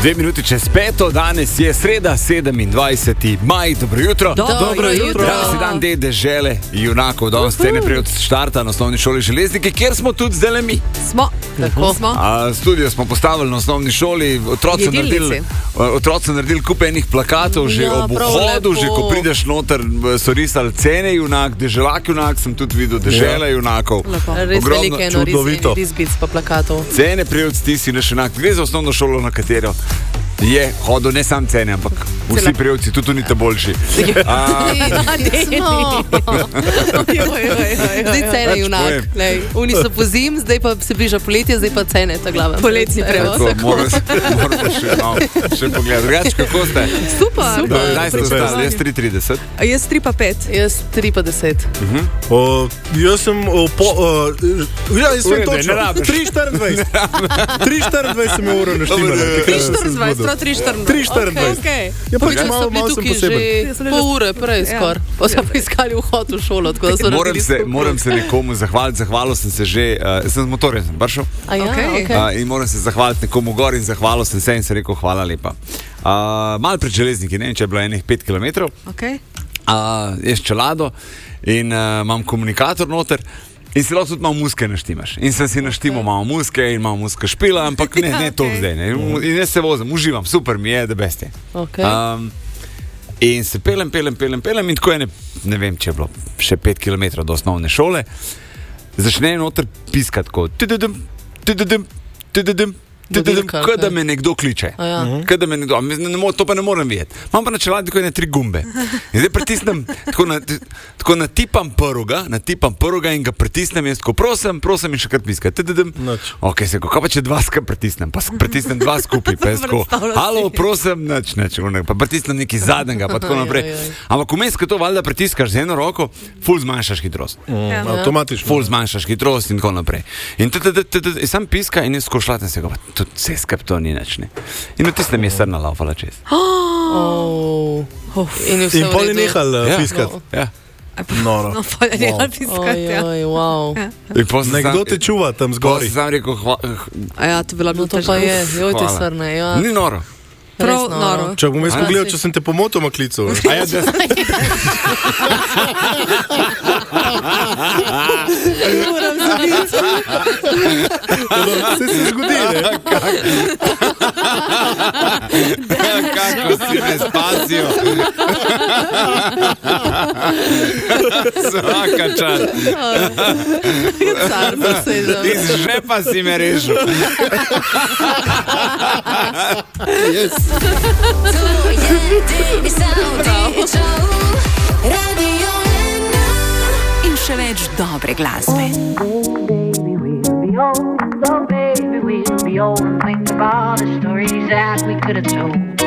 2 minuti čez 5, danes je sreda, 27. maj, dobro jutro. Dobro jutro. Danes je dan dežele, junakov, danes scene prej od štarta na osnovni šoli Železniki, kjer smo tudi zdaj mi. Tako smo. Studio smo postavili na osnovni šoli, otroci naredili kup enih plakatov, že ob vhodu, že ko prideš noter, so risali cene junak, deželak junak, sem tudi videl dežele junakov. Res velike risbic pa plakatov. Cene prej od stisi naš junak, gre za osnovno šolo, na katero je hodil ne sam cene, ampak vsi prijevci, tudi unite boljši. Zdaj cene junak. Oni so po zim, zdaj pa se bliža poletje, zdaj pa cene, ta glava. Poletni prevoz. Moramo še pogledati. Drugače, kako ste? Super. Kdaj ste ostali? Jaz 3:30. Jaz 3:05. Jaz 3:10. Jaz sem jaz sem točno 3:24. 3:24 sem uro naštimala. 3:24, 3:24. Ja, pač malo sem poseben. Pol ure prej skor. Pa so poiskali vhod v šolo, tako da so moram se nekomu zahvaliti. Zahvalil sem se že, sem z motorjem sem prišel. In moram se zahvaliti nekomu gor in zahvalil sem se in se rekel hvala lepa. Malo pred Železniki, ne vem, če je bilo enih 5 kilometrov. Jaz čelado in imam komunikator noter. In si lahko tudi malo muske naštimaš. In sem si naštimal malo muske in malo muske špila, ampak ne toliko zdaj. Ne. In jaz se vozim, uživam, super mi je, da beste. In se pelem in tako je, ne vem, če je bilo še 5 kilometrov do osnovne šole, začne noter piskati kot kot da me nekdo kliče. To pa ne morem videti. Imam pa na čeladniku ene 3 gumbe. In zdaj pritisnem, tako natipam prvoga in ga pritisnem in tako prosim in še kar piska. Ok, se kako pa če 2 skupaj pritisnem, pa pritisnem 2 skupaj, pa je tako, halo, prosim, nič, pa pritisnem nekaj zadnjega, pa tako naprej. Ampak vmes, ko to valjda pritiskaš z eno roko, ful zmanjšaš hitrost. Avtomatično. Ful zmanjšaš hitrost in tako naprej. In sam piska in jaz skošlatem se ga, tudi vse skrb to ni nič, ne. In v tistem je srna laufala čez. In pol je nehal piskati. Ja. Noro. Pol je nehal piskati, ja. Nekdo te čuva tam zgori. Sam rekel, to bila bilo To pa je, joj te srne, ja. ni noro. Prav noro. Če bom jaz pogledal, če sem te pomotoma klical. Moram se biti. Se zgodi, ne? Kako si me spasijo. Svaka čast. Car posebno. Iz žepa si me rešil. Yes. To je Deni Savdić Show, Radio Ena. In še več dobre glasbe. Baby, we'll be old and think about the stories that we could have told.